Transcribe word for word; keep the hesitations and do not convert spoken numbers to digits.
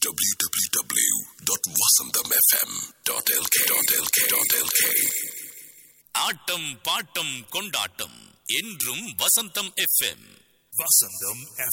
w w w dot vasantham f m dot l k. ஆட்டம் bottom கொண்டாட்டம் என்றும் வசந்தம் FM. வசந்தம் F